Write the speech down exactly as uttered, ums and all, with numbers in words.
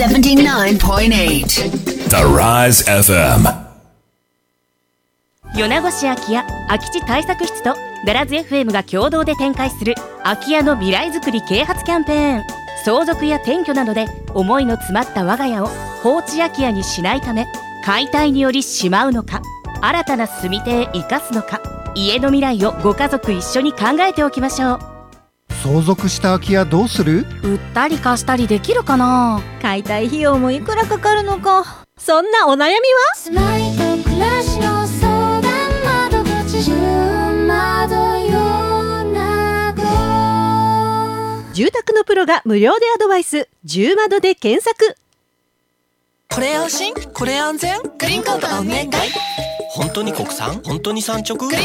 セブンティナインポイントエイト The Rise エフエム。 米越空き家空き地対策室とダラズ エフエム が共同で展開する空き家の未来づくり啓発キャンペーン。相続や転居などで思いの詰まった我が家を放置空き家にしないため、解体によりしまうのか、新たな住み手へ生かすのか、家の未来をご家族一緒に考えておきましょう。 相続した空き家どうする？ 売ったり貸したりできるかな。 解体費用もいくらかかるのか。そんなお悩みは住まいと暮らしの相談窓口、じゅう窓よなご。住宅のプロが無料でアドバイス。じゅう窓で検索。 これ安心、これ安全、グリーンコートお願い。本当に国産、本当に産直。